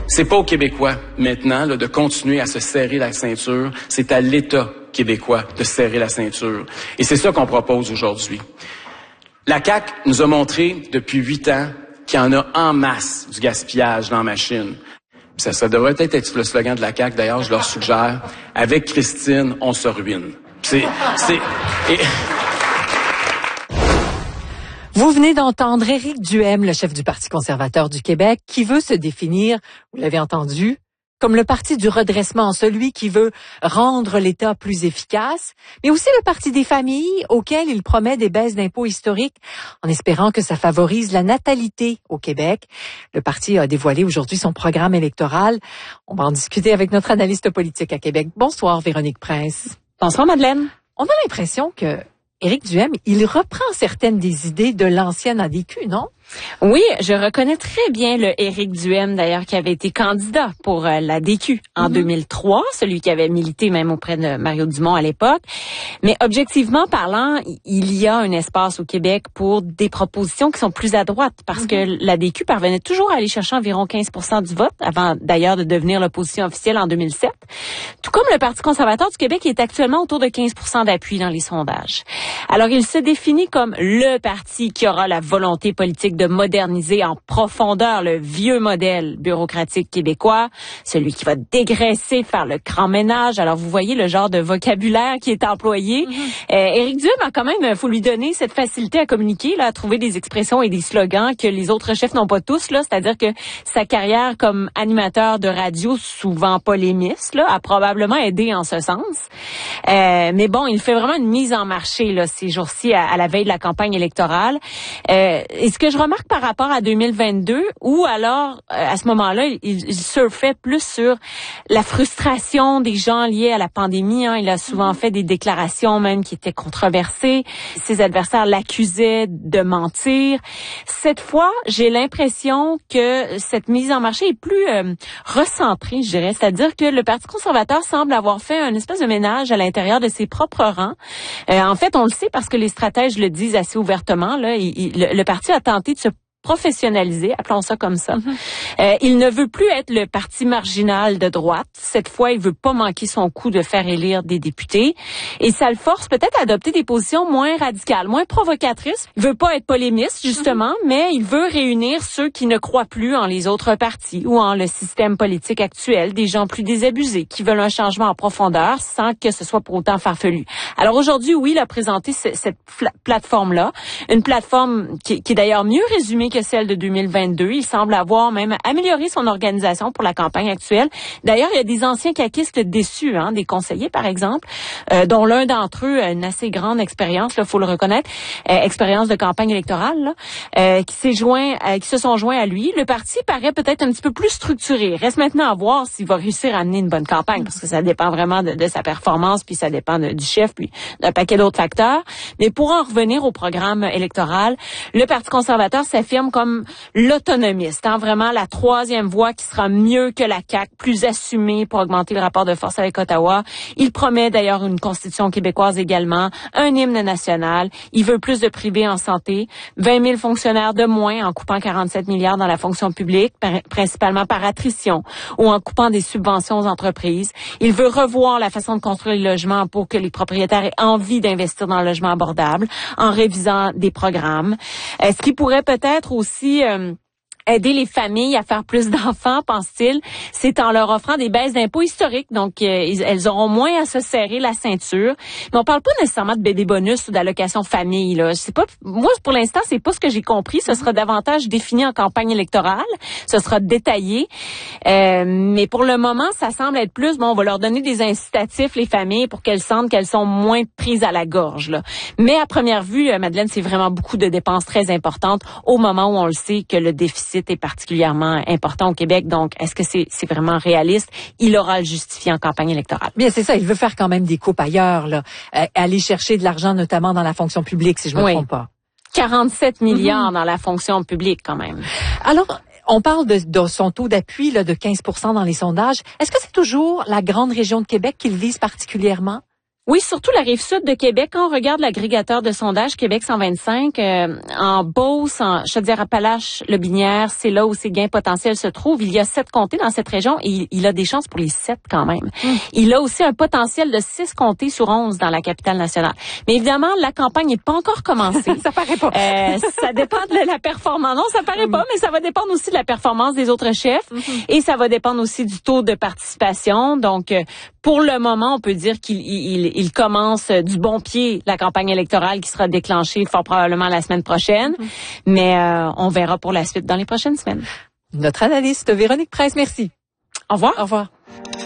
C'est pas aux Québécois, maintenant, là, de continuer à se serrer la ceinture. C'est à l'État québécois de serrer la ceinture. Et c'est ça qu'on propose aujourd'hui. La CAQ nous a montré depuis 8 ans qu'il y en a en masse du gaspillage dans la machine. Ça devrait peut-être être le slogan de la CAQ, d'ailleurs, je leur suggère. Avec Christine, on se ruine. Vous venez d'entendre Éric Duhem, le chef du Parti conservateur du Québec, qui veut se définir, vous l'avez entendu, comme le parti du redressement, celui qui veut rendre l'État plus efficace, mais aussi le parti des familles auquel il promet des baisses d'impôts historiques en espérant que ça favorise la natalité au Québec. Le parti a dévoilé aujourd'hui son programme électoral. On va en discuter avec notre analyste politique à Québec. Bonsoir, Véronique Prince. Bonsoir, Madeleine. On a l'impression que Éric Duhem, il reprend certaines des idées de l'ancienne ADQ, non? Oui, je reconnais très bien le Éric Duhem, d'ailleurs, qui avait été candidat pour l'ADQ en 2003, celui qui avait milité même auprès de Mario Dumont à l'époque. Mais objectivement parlant, il y a un espace au Québec pour des propositions qui sont plus à droite, parce que l'ADQ parvenait toujours à aller chercher environ 15% du vote, avant d'ailleurs de devenir l'opposition officielle en 2007. Tout comme le Parti conservateur du Québec, qui est actuellement autour de 15% d'appui dans les sondages. Alors, il se définit comme le parti qui aura la volonté politique de moderniser en profondeur le vieux modèle bureaucratique québécois, celui qui va dégraisser, faire le grand ménage. Alors, vous voyez le genre de vocabulaire qui est employé. Éric Duhem a quand même, faut lui donner cette facilité à communiquer, là, à trouver des expressions et des slogans que les autres chefs n'ont pas tous, là. C'est-à-dire que sa carrière comme animateur de radio, souvent polémiste, là, a probablement aidé en ce sens. Mais bon, il fait vraiment une mise en marché, là, ces jours-ci, à la veille de la campagne électorale. Et ce que je remarque par rapport à 2022, où alors, à ce moment-là, il surfait plus sur la frustration des gens liés à la pandémie. Hein. Il a souvent fait des déclarations même qui étaient controversées. Ses adversaires l'accusaient de mentir. Cette fois, j'ai l'impression que cette mise en marché est plus recentrée, je dirais. C'est-à-dire que le Parti conservateur semble avoir fait un espèce de ménage à l'intérieur de ses propres rangs. En fait, on le sait parce que les stratèges le disent assez ouvertement. Là, le parti a tenté de se professionnaliser, appelons ça comme ça. Il ne veut plus être le parti marginal de droite. Cette fois, il veut pas manquer son coup de faire élire des députés. Et ça le force peut-être à adopter des positions moins radicales, moins provocatrices. Il veut pas être polémiste, justement, mais il veut réunir ceux qui ne croient plus en les autres partis ou en le système politique actuel, des gens plus désabusés, qui veulent un changement en profondeur sans que ce soit pour autant farfelu. Alors aujourd'hui, oui, il a présenté cette plateforme-là, une plateforme qui est d'ailleurs mieux résumée que celle de 2022. Il semble avoir même amélioré son organisation pour la campagne actuelle. D'ailleurs, il y a des anciens caquistes déçus, hein, des conseillers par exemple, dont l'un d'entre eux a une assez grande expérience, il faut le reconnaître, expérience de campagne électorale, là, qui se sont joints à lui. Le parti paraît peut-être un petit peu plus structuré. Reste maintenant à voir s'il va réussir à amener une bonne campagne, parce que ça dépend vraiment de sa performance, puis ça dépend du chef, puis d'un paquet d'autres facteurs. Mais pour en revenir au programme électoral, le Parti conservateur s'affirme comme l'autonomiste, hein, vraiment la troisième voie qui sera mieux que la CAQ, plus assumée pour augmenter le rapport de force avec Ottawa. Il promet d'ailleurs une constitution québécoise également, un hymne national. Il veut plus de privés en santé, 20 000 fonctionnaires de moins en coupant 47 milliards dans la fonction publique, principalement par attrition, ou en coupant des subventions aux entreprises. Il veut revoir la façon de construire les logements pour que les propriétaires aient envie d'investir dans le logement abordable, en révisant des programmes. Ce qui pourrait peut-être aussi aider les familles à faire plus d'enfants, pense-t-il, c'est en leur offrant des baisses d'impôts historiques. Donc, elles auront moins à se serrer la ceinture. Mais on parle pas nécessairement de bébé bonus ou d'allocation famille, là. C'est pas, moi, pour l'instant, c'est pas ce que j'ai compris. Ce sera davantage défini en campagne électorale. Ce sera détaillé. Mais pour le moment, ça semble être plus, bon, on va leur donner des incitatifs, les familles, pour qu'elles sentent qu'elles sont moins prises à la gorge, là. Mais à première vue, Madeleine, c'est vraiment beaucoup de dépenses très importantes au moment où on le sait que le déficit est particulièrement important au Québec. Donc, est-ce que c'est vraiment réaliste? Il aura à le justifier en campagne électorale. Bien, c'est ça. Il veut faire quand même des coupes ailleurs, là. Aller chercher de l'argent, notamment dans la fonction publique, si je me trompe pas. 47 milliards dans la fonction publique, quand même. Alors, on parle de son taux d'appui, là, de 15% dans les sondages. Est-ce que c'est toujours la grande région de Québec qu'il vise particulièrement? Oui, surtout la Rive-Sud de Québec. Quand on regarde l'agrégateur de sondage Québec 125, en Beauce, en Chaudière-Appalaches, Lotbinière, c'est là où ses gains potentiels se trouvent. Il y a 7 comtés dans cette région et il a des chances pour les 7 quand même. Il a aussi un potentiel de 6 comtés sur 11 dans la capitale nationale. Mais évidemment, la campagne n'est pas encore commencée. Ça paraît pas. Ça dépend de la performance. Non, ça paraît pas, mais ça va dépendre aussi de la performance des autres chefs et ça va dépendre aussi du taux de participation. Donc, pour le moment, on peut dire qu'il commence du bon pied la campagne électorale qui sera déclenchée fort probablement la semaine prochaine. Mais on verra pour la suite dans les prochaines semaines. Notre analyste Véronique Preiss, merci. Au revoir. Au revoir.